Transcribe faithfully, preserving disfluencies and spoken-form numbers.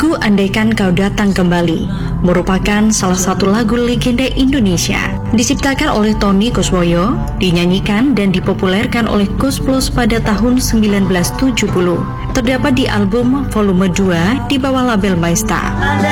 Lagu Andaikan Kau Datang Kembali merupakan salah satu lagu legenda Indonesia. Diciptakan oleh Tony Kuswoyo, dinyanyikan dan dipopulerkan oleh Koes Plus pada tahun sembilan belas tujuh puluh. Terdapat di album volume dua di bawah label Maesta.